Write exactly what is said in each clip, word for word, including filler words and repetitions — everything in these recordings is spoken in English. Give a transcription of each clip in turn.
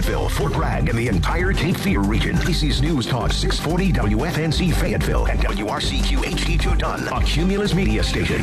Charlottesville, Fort Bragg, and the entire Cape Fear region. A C's News Talk six forty W F N C Fayetteville and W R C Q H D two Dunn, a Cumulus media station.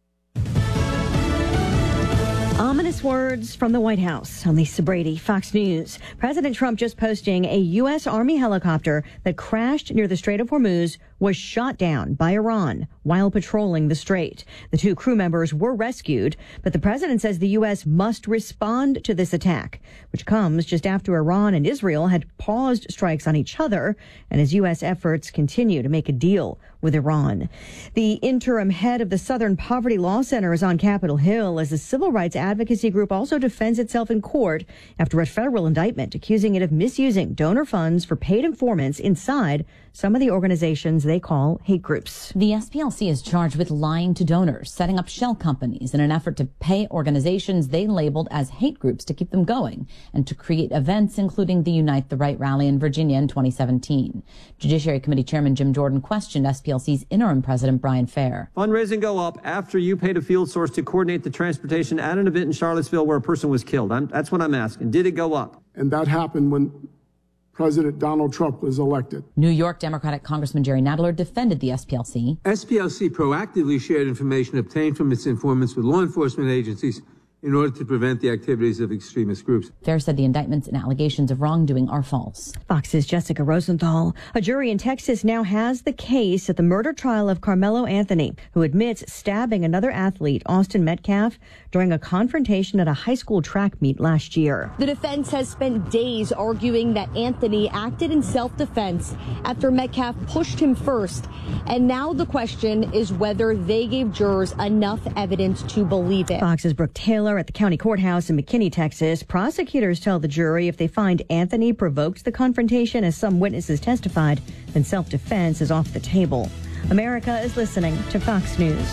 Ominous words from the White House. I'm Lisa Brady, Fox News. President Trump just posting a U S. Army helicopter that crashed near the Strait of Hormuz was shot down by Iran while patrolling the strait. The two crew members were rescued, but the president says the U S must respond to this attack, which comes just after Iran and Israel had paused strikes on each other, and as U S efforts continue to make a deal with Iran. The interim head of the Southern Poverty Law Center is on Capitol Hill as the civil rights advocacy group also defends itself in court after a federal indictment accusing it of misusing donor funds for paid informants inside some of the organizations they call hate groups. The S P L C is charged with lying to donors, setting up shell companies in an effort to pay organizations they labeled as hate groups to keep them going and to create events including the Unite the Right rally in Virginia in twenty seventeen. Judiciary Committee Chairman Jim Jordan questioned S P L C's interim president Brian Fair. Fundraising go up after you paid a field source to coordinate the transportation at an event in Charlottesville where a person was killed. I'm, that's what I'm asking. Did it go up? And that happened when President Donald Trump was elected. New York Democratic Congressman Jerry Nadler defended the S P L C. S P L C proactively shared information obtained from its informants with law enforcement agencies in order to prevent the activities of extremist groups. Fair said the indictments and allegations of wrongdoing are false. Fox's Jessica Rosenthal. A jury in Texas now has the case at the murder trial of Carmelo Anthony, who admits stabbing another athlete, Austin Metcalf, during a confrontation at a high school track meet last year. The defense has spent days arguing that Anthony acted in self-defense after Metcalf pushed him first. And now the question is whether they gave jurors enough evidence to believe it. Fox's Brooke Taylor at the county courthouse in McKinney, Texas. Prosecutors tell the jury if they find Anthony provoked the confrontation, as some witnesses testified, then self-defense is off the table. America is listening to Fox News.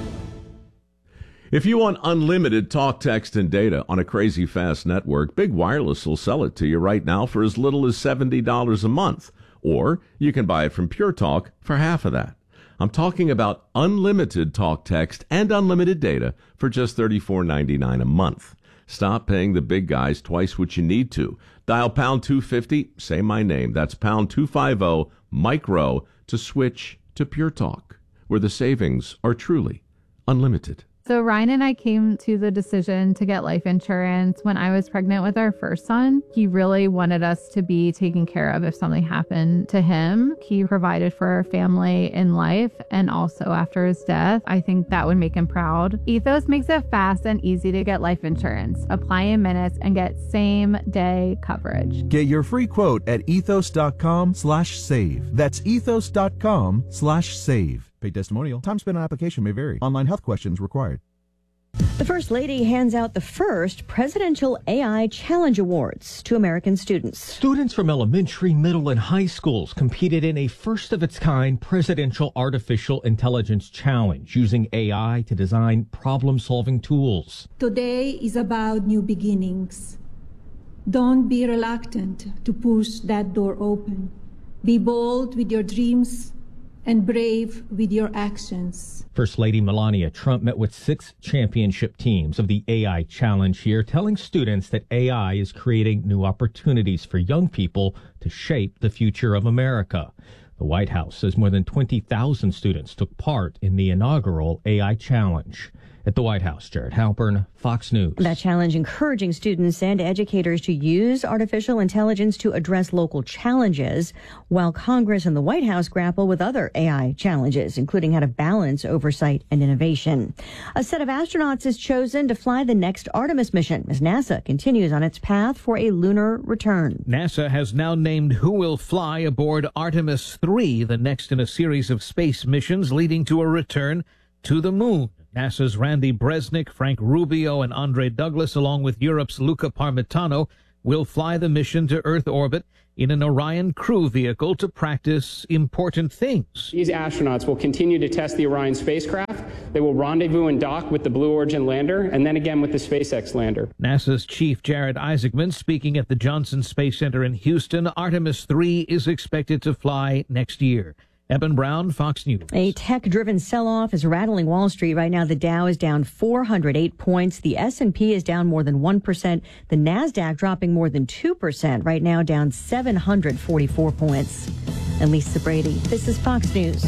If you want unlimited talk, text, and data on a crazy fast network, Big Wireless will sell it to you right now for as little as seventy dollars a month. Or you can buy it from Pure Talk for half of that. I'm talking about unlimited talk, text, and unlimited data for just thirty-four ninety-nine a month. Stop paying the big guys twice what you need to. Dial pound two fifty, say my name. That's pound two fifty, micro, to switch to Pure Talk, where the savings are truly unlimited. So Ryan and I came to the decision to get life insurance when I was pregnant with our first son. He really wanted us to be taken care of if something happened to him. He provided for our family in life and also after his death. I think that would make him proud. Ethos makes it fast and easy to get life insurance. Apply in minutes and get same day coverage. Get your free quote at ethos.com slash save. That's ethos.com slash save. Paid testimonial. Time spent on application may vary. Online health questions required. The First Lady hands out the first Presidential A I Challenge Awards to American students. Students from elementary, middle, and high schools competed in a first-of-its-kind Presidential Artificial Intelligence Challenge using A I to design problem-solving tools. Today is about new beginnings. Don't be reluctant to push that door open. Be bold with your dreams and brave with your actions. First Lady Melania Trump met with six championship teams of the A I Challenge here, telling students that A I is creating new opportunities for young people to shape the future of America. The White House says more than twenty thousand students took part in the inaugural A I Challenge. At the White House, Jared Halpern, Fox News. That challenge encouraging students and educators to use artificial intelligence to address local challenges, while Congress and the White House grapple with other A I challenges, including how to balance oversight and innovation. A set of astronauts is chosen to fly the next Artemis mission as NASA continues on its path for a lunar return. NASA has now named who will fly aboard Artemis three, the next in a series of space missions leading to a return to the moon. NASA's Randy Bresnik, Frank Rubio, and Andre Douglas, along with Europe's Luca Parmitano, will fly the mission to Earth orbit in an Orion crew vehicle to practice important things. These astronauts will continue to test the Orion spacecraft. They will rendezvous and dock with the Blue Origin lander and then again with the SpaceX lander. NASA's Chief Jared Isaacman speaking at the Johnson Space Center in Houston. Artemis three is expected to fly next year. Eben Brown, Fox News. A tech-driven sell-off is rattling Wall Street right now. The Dow is down four hundred eight points. The S and P is down more than one percent. The NASDAQ dropping more than two percent, right now down seven hundred forty-four points. And Lisa Brady, this is Fox News.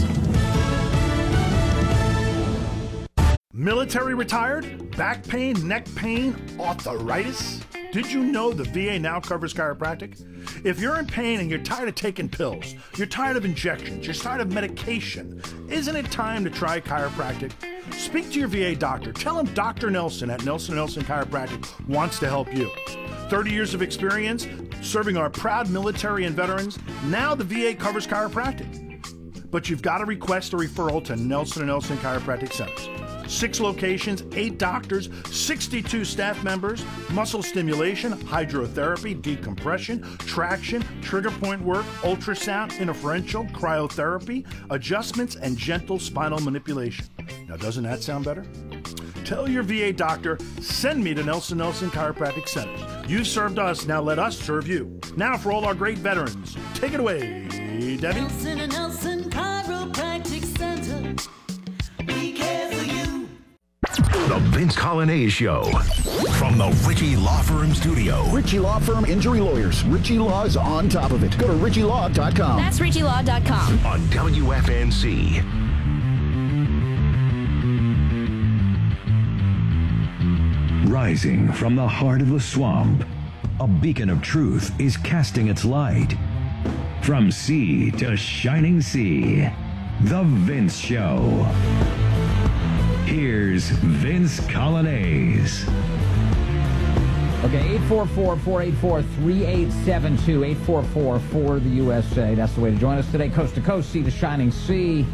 Military retired? Back pain, neck pain, arthritis? Did you know the V A now covers chiropractic? If you're in pain and you're tired of taking pills, you're tired of injections, you're tired of medication, isn't it time to try chiropractic? Speak to your V A doctor. Tell him Doctor Nelson at Nelson Nelson Chiropractic wants to help you. thirty years of experience serving our proud military and veterans. Now the V A covers chiropractic. But you've got to request a referral to Nelson and Nelson Chiropractic Centers. Six locations, eight doctors, sixty-two staff members, muscle stimulation, hydrotherapy, decompression, traction, trigger point work, ultrasound, interferential, cryotherapy, adjustments, and gentle spinal manipulation. Now, doesn't that sound better? Tell your V A doctor, send me to Nelson Nelson Chiropractic Centers. You served us, now let us serve you. Now for all our great veterans, take it away, Debbie. Nelson and Nelson Chiropractic Center. We care for you. The Vince Colonnese Show from the Ritchie Law Firm Studio. Ritchie Law Firm Injury Lawyers. Ritchie Law is on top of it. Go to ritchie law dot com. That's ritchie law dot com. On W F N C. Rising from the heart of the swamp, a beacon of truth is casting its light. From sea to shining sea, The Vince Show. Here's Vince Colonnese. Okay, eight four four, four eight four, three eight seven two, eight four four for the U S A. That's the way to join us today, coast to coast, sea to shining sea.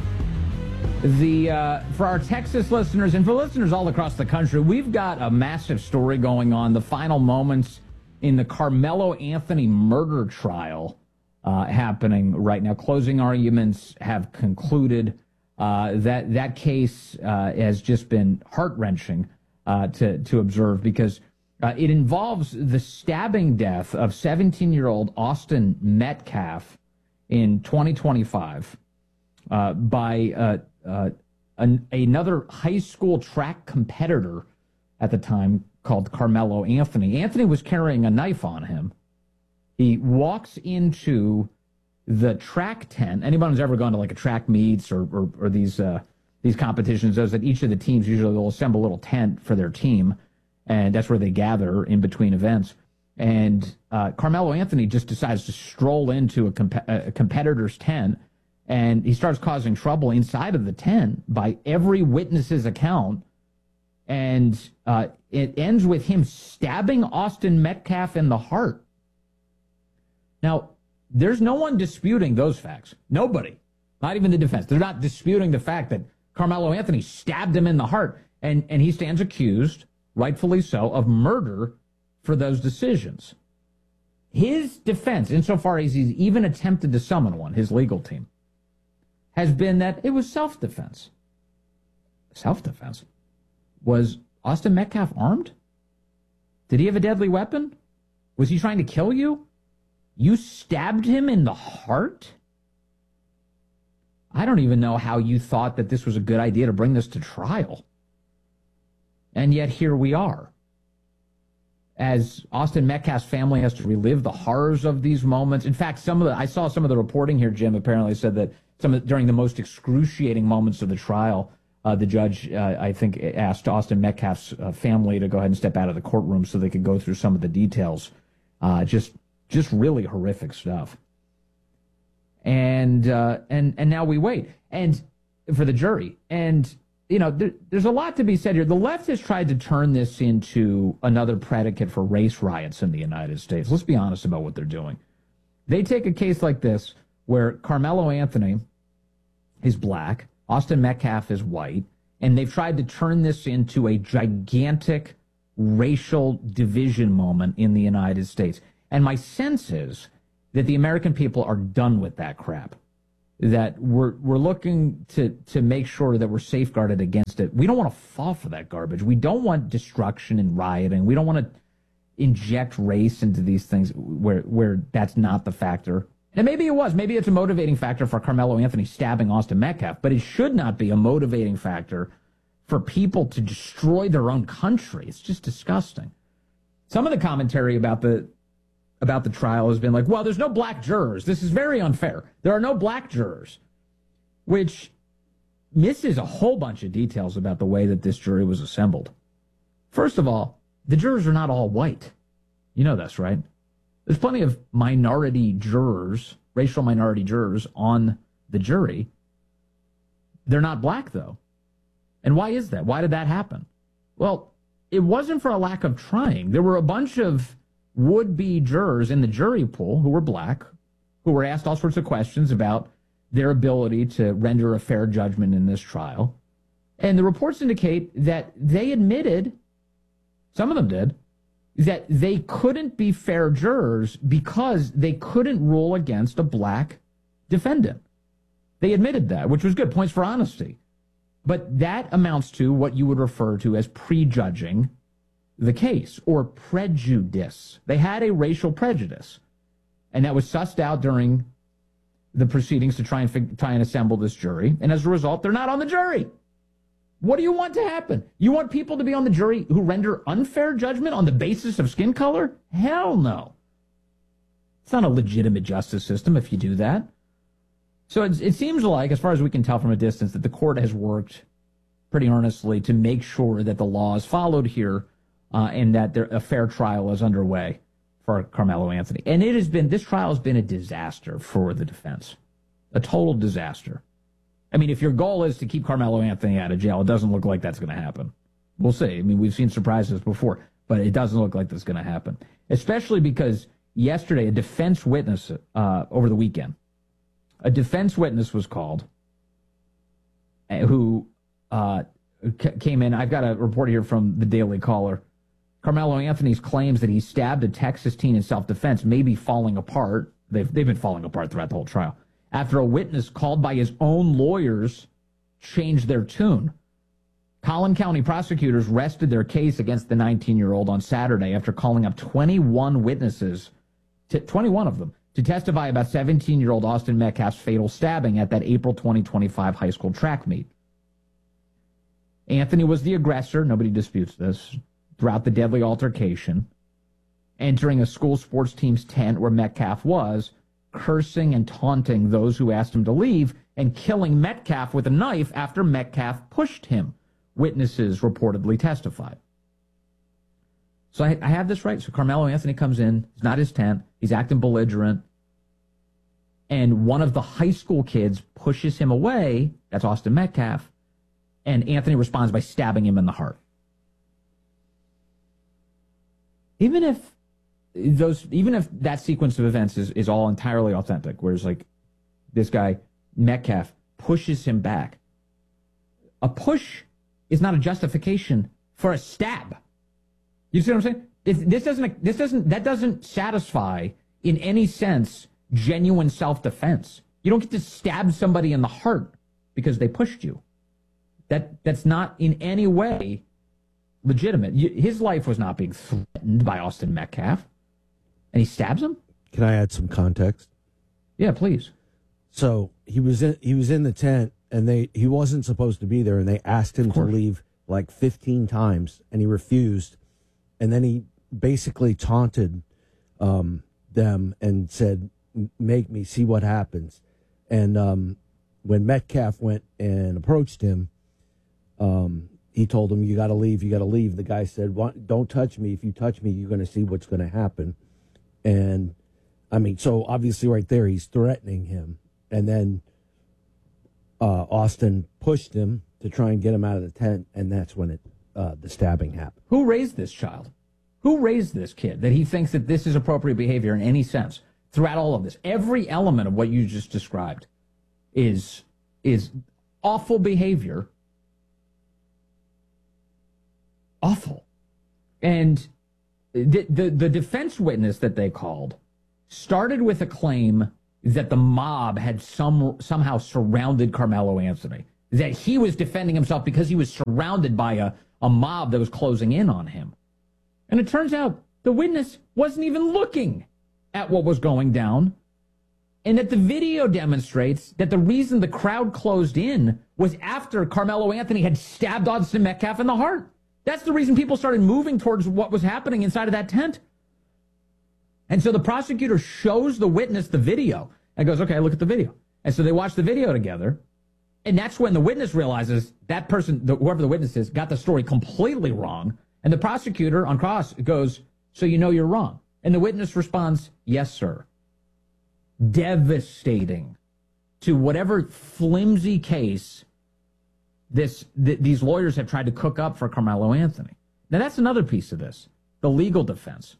The uh, for our Texas listeners and for listeners all across the country, we've got a massive story going on. The final moments in the Carmelo Anthony murder trial uh, happening right now. Closing arguments have concluded. Uh, that that case uh, has just been heart-wrenching uh, to to observe because uh, it involves the stabbing death of seventeen-year-old Austin Metcalf in twenty twenty-five uh, by uh, uh, an, another high school track competitor at the time called Carmelo Anthony. Anthony was carrying a knife on him. He walks into the track tent. Anyone who's ever gone to like a track meets or or, or these uh, these competitions knows that each of the teams usually will assemble a little tent for their team, and that's where they gather in between events. And uh, Carmelo Anthony just decides to stroll into a, comp- a competitor's tent, and he starts causing trouble inside of the tent by every witness's account. And uh, it ends with him stabbing Austin Metcalf in the heart. Now, there's no one disputing those facts. Nobody. Not even the defense. They're not disputing the fact that Carmelo Anthony stabbed him in the heart. And, and he stands accused, rightfully so, of murder for those decisions. His defense, insofar as he's even attempted to summon one, his legal team, has been that it was self-defense. Self-defense? Was Austin Metcalf armed? Did he have a deadly weapon? Was he trying to kill you? You stabbed him in the heart? I don't even know how you thought that this was a good idea to bring this to trial. And yet here we are. As Austin Metcalf's family has to relive the horrors of these moments. In fact, some of the I saw some of the reporting here, Jim, apparently said that some of, during the most excruciating moments of the trial, uh, the judge, uh, I think, asked Austin Metcalf's uh, family to go ahead and step out of the courtroom so they could go through some of the details. Uh, just Just really horrific stuff. And uh, and and now we wait and for the jury. And, you know, there, there's a lot to be said here. The left has tried to turn this into another predicate for race riots in the United States. Let's be honest about what they're doing. They take a case like this where Carmelo Anthony is black, Austin Metcalf is white, and they've tried to turn this into a gigantic racial division moment in the United States. And my sense is that the American people are done with that crap, that we're we're looking to, to make sure that we're safeguarded against it. We don't want to fall for that garbage. We don't want destruction and rioting. We don't want to inject race into these things where where that's not the factor. And maybe it was. Maybe it's a motivating factor for Carmelo Anthony stabbing Austin Metcalf, but it should not be a motivating factor for people to destroy their own country. It's just disgusting. Some of the commentary about the about the trial has been like, well, there's no black jurors. This is very unfair. There are no black jurors, which misses a whole bunch of details about the way that this jury was assembled. First of all, the jurors are not all white. You know this, right? There's plenty of minority jurors, racial minority jurors on the jury. They're not black, though. And why is that? Why did that happen? Well, it wasn't for a lack of trying. There were a bunch of would-be jurors in the jury pool who were black, who were asked all sorts of questions about their ability to render a fair judgment in this trial. And the reports indicate that they admitted, some of them did, that they couldn't be fair jurors because they couldn't rule against a black defendant. They admitted that, which was good, points for honesty. But that amounts to what you would refer to as prejudging the case, or prejudice. They had a racial prejudice, and that was sussed out during the proceedings to try and fig- try and assemble this jury, and as a result, they're not on the jury. What do you want to happen? You want people to be on the jury who render unfair judgment on the basis of skin color? Hell no. It's not a legitimate justice system if you do that. So it, it seems like, as far as we can tell from a distance, that the court has worked pretty earnestly to make sure that the law is followed here uh, and that there, a fair trial is underway for Carmelo Anthony. And it has been, this trial has been a disaster for the defense. A total disaster. I mean, if your goal is to keep Carmelo Anthony out of jail, it doesn't look like that's going to happen. We'll see. I mean, we've seen surprises before, but it doesn't look like that's going to happen. Especially because yesterday, a defense witness, uh, over the weekend, a defense witness was called who uh, c- came in. I've got a report here from the Daily Caller. Carmelo Anthony's claims that he stabbed a Texas teen in self-defense may be falling apart. They've, they've been falling apart throughout the whole trial, after a witness called by his own lawyers changed their tune. Collin County prosecutors rested their case against the nineteen-year-old on Saturday after calling up twenty-one witnesses, to, twenty-one of them, to testify about seventeen-year-old Austin Metcalf's fatal stabbing at that April twenty twenty-five high school track meet. Anthony was the aggressor, nobody disputes this, throughout the deadly altercation, entering a school sports team's tent where Metcalf was, cursing and taunting those who asked him to leave, and killing Metcalf with a knife after Metcalf pushed him, witnesses reportedly testified. So I, I have this right. So Carmelo Anthony comes in. It's not his tent. He's acting belligerent. And one of the high school kids pushes him away. That's Austin Metcalf. And Anthony responds by stabbing him in the heart. Even if those, even if that sequence of events is, is all entirely authentic, where it's like this guy, Metcalf, pushes him back, a push is not a justification for a stab. You see what I'm saying? This, this doesn't, this doesn't, that doesn't satisfy in any sense genuine self-defense. You don't get to stab somebody in the heart because they pushed you. That, that's not in any way legitimate. His life was not being threatened by Austin Metcalf, and he stabs him? Can I add some context? Yeah, please. So he was in, he was in the tent, and they he wasn't supposed to be there, and they asked him to leave like fifteen times, and he refused. And then he basically taunted um, them and said, "Make me see what happens." And um, when Metcalf went and approached him, um, he told him, "You got to leave. You got to leave." The guy said, "Don't touch me. If you touch me, you're going to see what's going to happen." And I mean, so obviously, right there, he's threatening him. And then uh, Austin pushed him to try and get him out of the tent, and that's when it uh, the stabbing happened. Who raised this child? Who raised this kid that he thinks that this is appropriate behavior in any sense throughout all of this? Every element of what you just described is is awful behavior. Awful. And the, the, the defense witness that they called started with a claim that the mob had some somehow surrounded Carmelo Anthony, that he was defending himself because he was surrounded by a, a mob that was closing in on him. And it turns out the witness wasn't even looking at what was going down. And that the video demonstrates that the reason the crowd closed in was after Carmelo Anthony had stabbed Austin Metcalf in the heart. That's the reason people started moving towards what was happening inside of that tent. And so the prosecutor shows the witness the video and goes, okay, look at the video. And so they watch the video together. And that's when the witness realizes that person, the, whoever the witness is, got the story completely wrong. And the prosecutor on cross goes, so you know you're wrong. And the witness responds, yes, sir. Devastating to whatever flimsy case this th- these lawyers have tried to cook up for Carmelo Anthony. Now, that's another piece of this, the legal defense.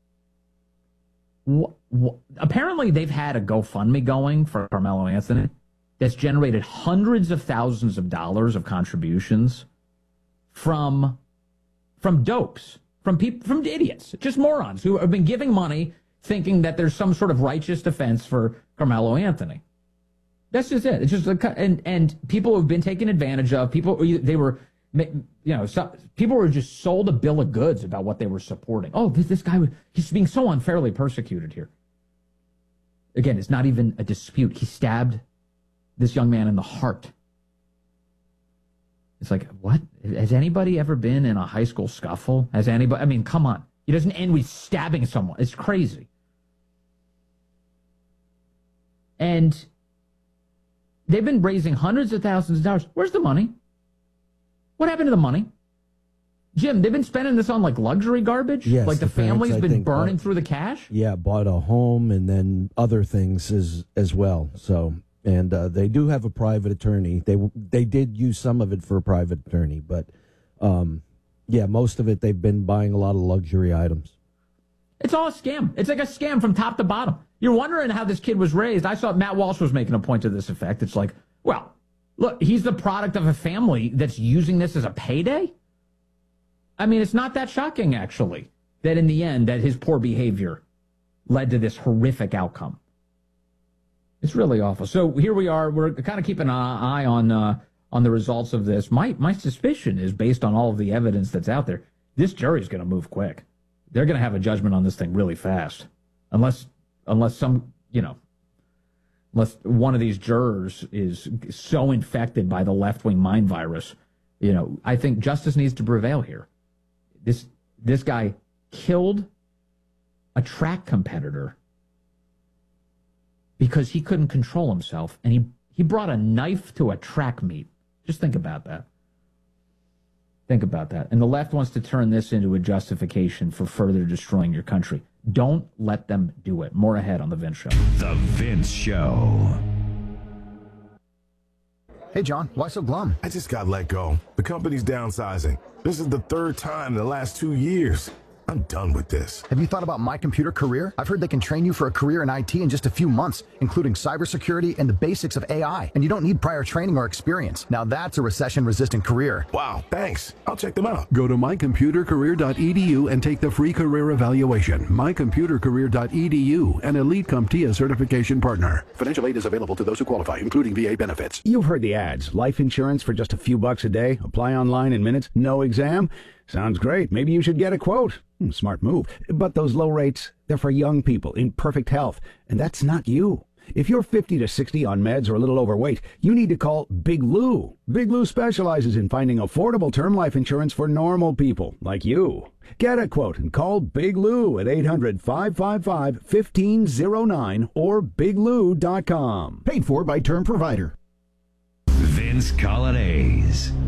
Wh- wh- apparently, they've had a GoFundMe going for Carmelo Anthony that's generated hundreds of thousands of dollars of contributions from, from dopes, from people, from idiots, just morons who have been giving money thinking that there's some sort of righteous defense for Carmelo Anthony. That's just it. It's just a, and and people have been taken advantage of. People they were, you know, some, people were just sold a bill of goods about what they were supporting. Oh, this, this guy was he's being so unfairly persecuted here. Again, it's not even a dispute. He stabbed this young man in the heart. It's like, what? Has anybody ever been in a high school scuffle? Has anybody? I mean, come on. It doesn't end with stabbing someone. It's crazy. And they've been raising hundreds of thousands of dollars. Where's the money? What happened to the money? Jim, they've been spending this on like luxury garbage? Yes, like the, the parents, family's I been think, burning bought- through the cash? Yeah, bought a home and then other things as as well. So, and uh, they do have a private attorney. They they did use some of it for a private attorney, but um, yeah, most of it they've been buying a lot of luxury items. It's all a scam. It's like a scam from top to bottom. You're wondering how this kid was raised. I saw Matt Walsh was making a point to this effect. It's like, well, look, he's the product of a family that's using this as a payday. I mean, it's not that shocking, actually, that in the end, that his poor behavior led to this horrific outcome. It's really awful. So here we are. We're kind of keeping an eye on uh, on the results of this. My my suspicion is, based on all of the evidence that's out there, this jury's going to move quick. They're going to have a judgment on this thing really fast, unless unless some, you know, unless one of these jurors is so infected by the left-wing mind virus. You know, I think justice needs to prevail here. This this guy killed a track competitor because he couldn't control himself, and he, he brought a knife to a track meet. Just think about that. Think about that. And the left wants to turn this into a justification for further destroying your country. Don't let them do it. More ahead on The Vince Show. The Vince Show. Hey, John, why so glum? I just got let go. The company's downsizing. This is the third time in the last two years. I'm done with this. Have you thought about My Computer Career? I've heard they can train you for a career in I T in just a few months, including cybersecurity and the basics of A I. And you don't need prior training or experience. Now that's a recession-resistant career. Wow, thanks. I'll check them out. Go to my computer career dot e d u and take the free career evaluation. my computer career dot e d u, an Elite CompTIA certification partner. Financial aid is available to those who qualify, including V A benefits. You've heard the ads. Life insurance for just a few bucks a day. Apply online in minutes. No exam. Sounds great. Maybe you should get a quote. Hmm, smart move. But those low rates, they're for young people in perfect health. And that's not you. If you're fifty to sixty on meds or a little overweight, you need to call Big Lou. Big Lou specializes in finding affordable term life insurance for normal people like you. Get a quote and call Big Lou at eight hundred, five five five, one five zero nine or big lou dot com. Paid for by Term Provider. Vince Colonnese.